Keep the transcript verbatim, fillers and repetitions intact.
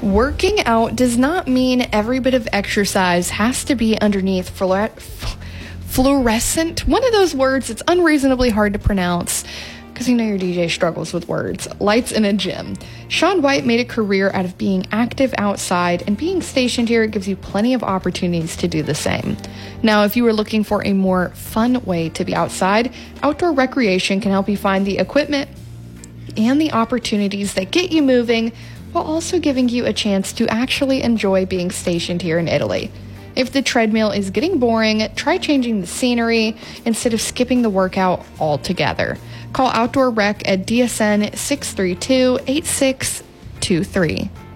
Working out does not mean every bit of exercise has to be underneath fluor- fluorescent. One of those words that's unreasonably hard to pronounce because you know your D J struggles with words. Lights in a gym. Shaun White made a career out of being active outside, and being stationed here gives you plenty of opportunities to do the same. Now, if you are looking for a more fun way to be outside, Outdoor Recreation can help you find the equipment and the opportunities that get you moving, while also giving you a chance to actually enjoy being stationed here in Italy. If the treadmill is getting boring, try changing the scenery instead of skipping the workout altogether. Call Outdoor Rec at D S N six three two, eight six two three.